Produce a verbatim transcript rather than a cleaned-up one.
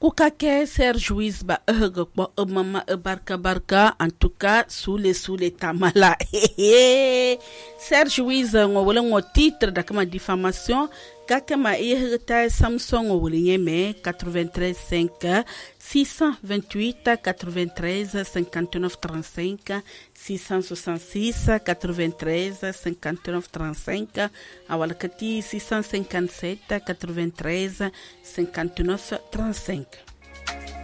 O kake ser juiz ba ehgekbo mama barka barka en tout cas sous les sous les tamala. Ser juiz ngo wala ngo titre da kama diffamation kake ma ehgeta Samsung ngo wala me quatre-vingt-treize cinq six cent vingt-huit quatre-vingt-treize cinquante-neuf trente-cinq six cent soixante-six quatre-vingt-treize cinquante-neuf trente-cinq awala kati six cent cinquante-sept quatre-vingt-treize cinquante-neuf trente-cinq.